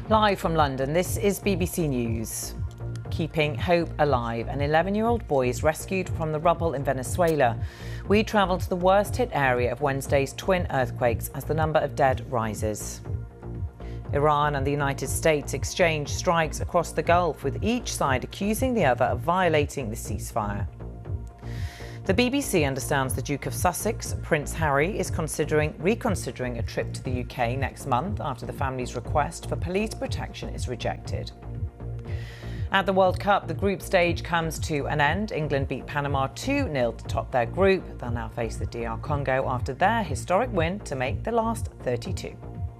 Live from London, this is BBC News. Keeping hope alive, an 11-year-old boy is rescued from the rubble in Venezuela. We travelled to the worst-hit area of Wednesday's twin earthquakes as the number of dead rises. Iran and the United States exchange strikes across the Gulf, with each side accusing the other of violating the ceasefire. The BBC understands the Duke of Sussex, Prince Harry, is reconsidering a trip to the UK next month after the family's request for police protection is rejected. At the World Cup, the group stage comes to an end. England beat Panama 2-0 to top their group. They'll now face the DR Congo after their historic win to make the last 32.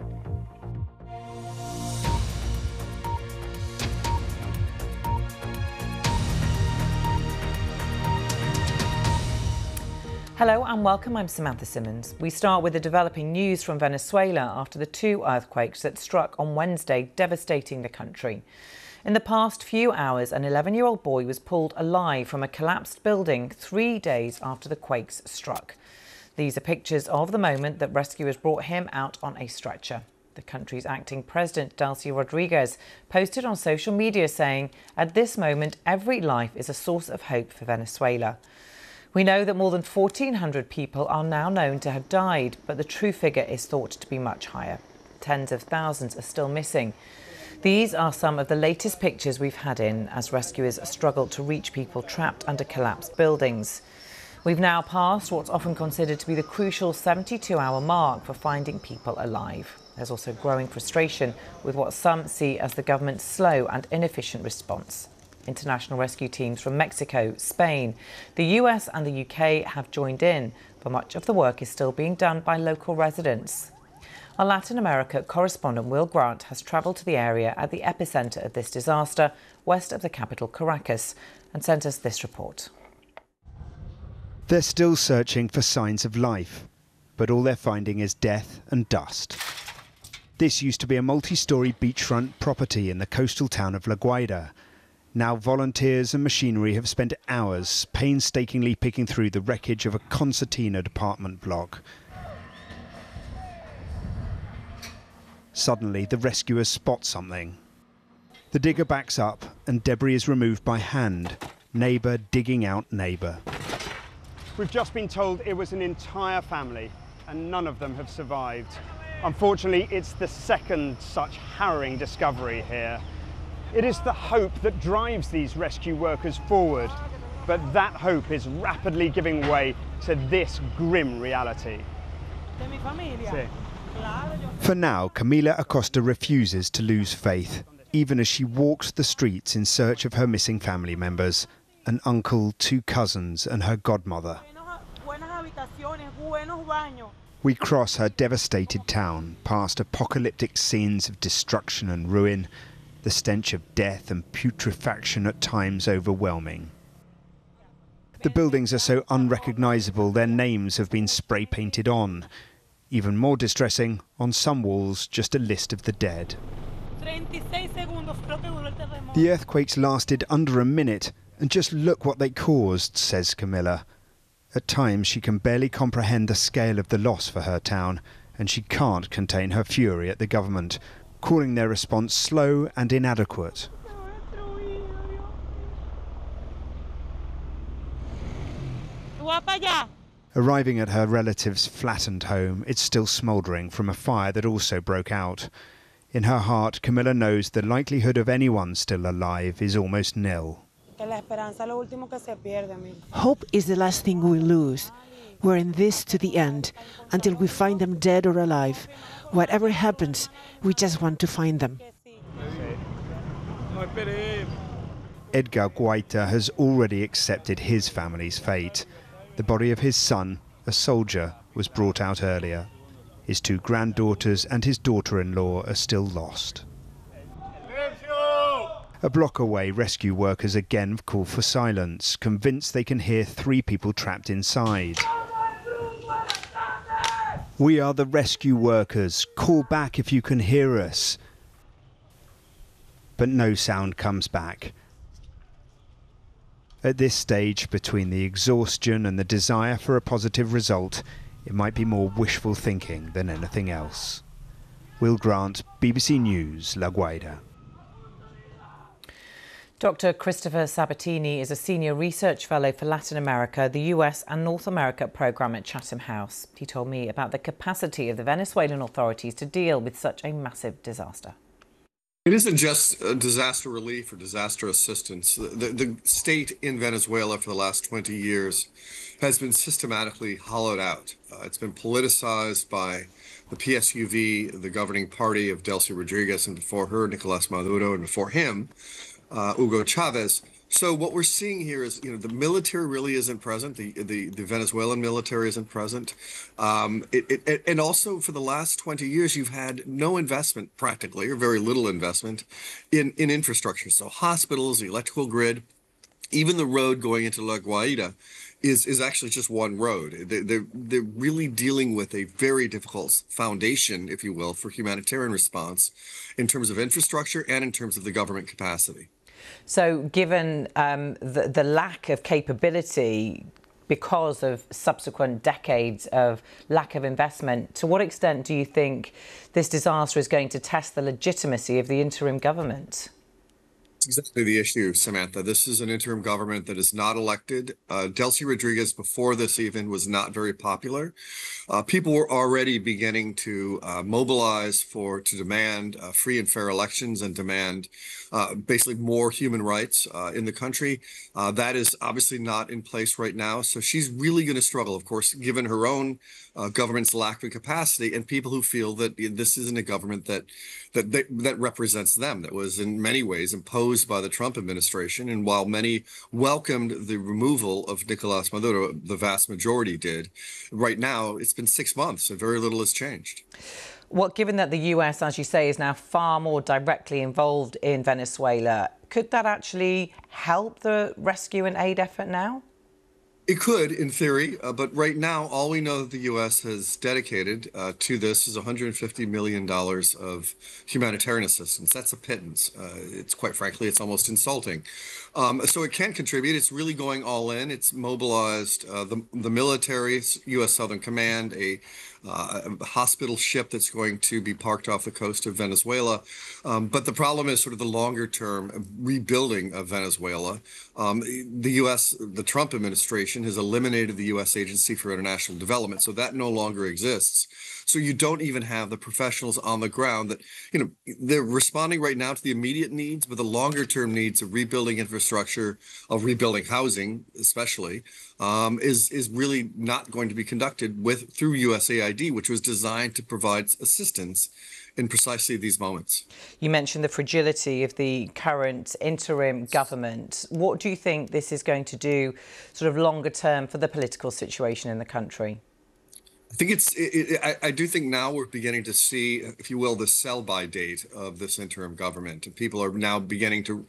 Hello and welcome, I'm Samantha Simmons. We start with the developing news from Venezuela after the two earthquakes that struck on Wednesday, devastating the country. In the past few hours, an 11-year-old boy was pulled alive from a collapsed building 3 days after the quakes struck. These are pictures of the moment that rescuers brought him out on a stretcher. The country's acting president, Delcy Rodriguez, posted on social media saying, "At this moment, every life is a source of hope for Venezuela." We know that more than 1,400 people are now known to have died, but the true figure is thought to be much higher. Tens of thousands are still missing. These are some of the latest pictures we've had in as rescuers struggle to reach people trapped under collapsed buildings. We've now passed what's often considered to be the crucial 72-hour mark for finding people alive. There's also growing frustration with what some see as the government's slow and inefficient response. International rescue teams from Mexico, Spain, the US and the UK have joined in, but much of the work is still being done by local residents. Our Latin America correspondent Will Grant has travelled to the area at the epicentre of this disaster, west of the capital Caracas, and sent us this report. They're still searching for signs of life, but all they're finding is death and dust. This used to be a multi-storey beachfront property in the coastal town of La Guaira. Now volunteers and machinery have spent hours painstakingly picking through the wreckage of a concertina apartment block. Suddenly, the rescuers spot something. The digger backs up and debris is removed by hand, neighbour digging out neighbour. We've just been told it was an entire family and none of them have survived. Unfortunately, it's the second such harrowing discovery here. It is the hope that drives these rescue workers forward, but that hope is rapidly giving way to this grim reality. For now, Camila Acosta refuses to lose faith, even as she walks the streets in search of her missing family members, an uncle, two cousins and her godmother. We cross her devastated town, past apocalyptic scenes of destruction and ruin, the stench of death and putrefaction at times overwhelming. The buildings are so unrecognisable their names have been spray painted on. Even more distressing, on some walls just a list of the dead. The earthquakes lasted under a minute, and just look what they caused, says Camilla. At times she can barely comprehend the scale of the loss for her town, and she can't contain her fury at the government, calling their response slow and inadequate. Arriving at her relative's flattened home, it's still smouldering from a fire that also broke out. In her heart, Camilla knows the likelihood of anyone still alive is almost nil. Hope is the last thing we lose. We're in this to the end, until we find them dead or alive. Whatever happens, we just want to find them. Edgar Guaita has already accepted his family's fate. The body of his son, a soldier, was brought out earlier. His two granddaughters and his daughter-in-law are still lost. A block away, rescue workers again call for silence, convinced they can hear three people trapped inside. "We are the rescue workers. Call back if you can hear us." But no sound comes back. At this stage, between the exhaustion and the desire for a positive result, it might be more wishful thinking than anything else. Will Grant, BBC News, La Guaira. Dr. Christopher Sabatini is a senior research fellow for Latin America, the US and North America programme at Chatham House. He told me about the capacity of the Venezuelan authorities to deal with such a massive disaster. It isn't just disaster relief or disaster assistance. The state in Venezuela for the last 20 years has been systematically hollowed out. It's been politicized by the PSUV, the governing party of Delcy Rodriguez, and before her, Nicolas Maduro, and before him, Hugo Chavez. So what we're seeing here is, the military really isn't present. The Venezuelan military isn't present. And also for the last 20 years, you've had no investment practically, or very little investment in infrastructure. So hospitals, the electrical grid, even the road going into La Guaira is actually just one road. They're really dealing with a very difficult foundation, if you will, for humanitarian response in terms of infrastructure and in terms of the government capacity. So given the lack of capability because of subsequent decades of lack of investment, to what extent do you think this disaster is going to test the legitimacy of the interim government? That's exactly the issue, Samantha. This is an interim government that is not elected. Delcy Rodriguez, before this even, was not very popular. People were already beginning to mobilize to demand free and fair elections and demand basically more human rights in the country. That is obviously not in place right now. So she's really going to struggle, of course, given her own government's lack of capacity and people who feel that this isn't a government that represents them, that was in many ways imposed by the Trump administration. And while many welcomed the removal of Nicolas Maduro, the vast majority did, right now it's been 6 months and very little has changed. Well, given that the US, as you say, is now far more directly involved in Venezuela, could that actually help the rescue and aid effort now? It could, in theory, but right now, all we know that the U.S. has dedicated to this is $150 million of humanitarian assistance. That's a pittance. It's quite frankly, it's almost insulting. So it can contribute. It's really going all in. It's mobilized the military, U.S. Southern Command, a hospital ship that's going to be parked off the coast of Venezuela. But the problem is sort of the longer term rebuilding of Venezuela. The U.S., the Trump administration has eliminated the U.S. Agency for International Development, so that no longer exists. So you don't even have the professionals on the ground that, they're responding right now to the immediate needs, but the longer term needs of rebuilding infrastructure, of rebuilding housing, especially, is really not going to be conducted through USAID, which was designed to provide assistance in precisely these moments. You mentioned the fragility of the current interim government. What do you think this is going to do sort of longer term for the political situation in the country? I think I do think now we're beginning to see, if you will, the sell-by date of this interim government. And people are now beginning to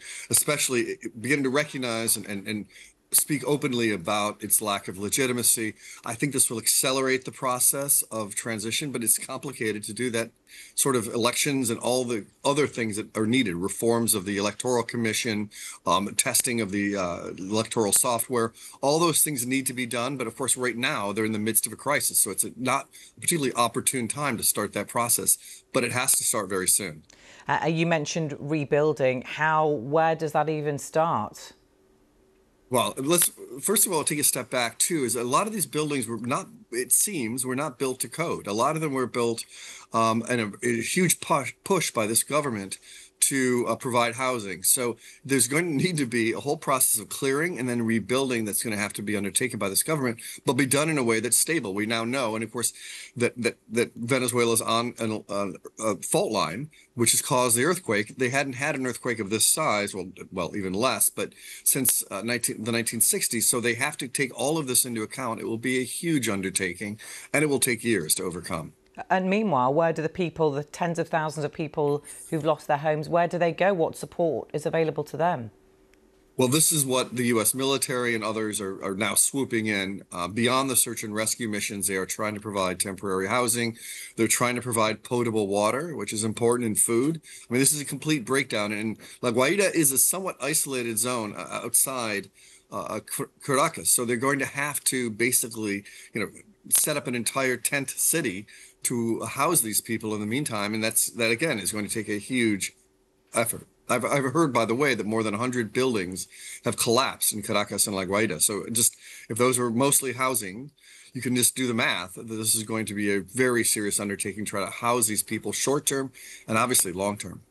recognize and speak openly about its lack of legitimacy. I think this will accelerate the process of transition, but it's complicated to do that. Sort of elections and all the other things that are needed, reforms of the Electoral Commission, testing of the electoral software, all those things need to be done. But of course, right now they're in the midst of a crisis. So it's not a particularly opportune time to start that process, but it has to start very soon. You mentioned rebuilding. Where does that even start? Well, let's first of all take a step back too. Is a lot of these buildings were not built to code. A lot of them were built and a huge push by this government to provide housing. So there's going to need to be a whole process of clearing and then rebuilding that's going to have to be undertaken by this government, but be done in a way that's stable. We now know, and of course, that Venezuela's on a fault line, which has caused the earthquake. They hadn't had an earthquake of this size, well, even less, but since the 1960s. So they have to take all of this into account. It will be a huge undertaking, and it will take years to overcome. And meanwhile, where do the tens of thousands of people who've lost their homes, where do they go? What support is available to them? Well, this is what the U.S. military and others are now swooping in. Beyond the search and rescue missions, they are trying to provide temporary housing. They're trying to provide potable water, which is important in food. I mean, this is a complete breakdown. And La Guaira is a somewhat isolated zone outside Caracas. So they're going to have to basically, set up an entire tent city to house these people in the meantime, and that again is going to take a huge effort. I've heard, by the way, that more than 100 buildings have collapsed in Caracas and La Guaira. So just if those were mostly housing, you can just do the math. This is going to be a very serious undertaking to try to house these people short term and obviously long term.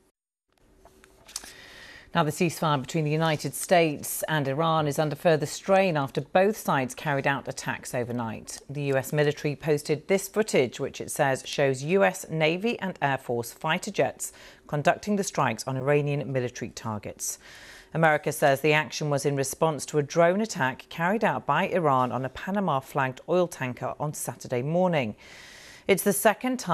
Now, the ceasefire between the United States and Iran is under further strain after both sides carried out attacks overnight. The US military posted this footage, which it says shows US Navy and Air Force fighter jets conducting the strikes on Iranian military targets. America says the action was in response to a drone attack carried out by Iran on a Panama-flagged oil tanker on Saturday morning. It's the second time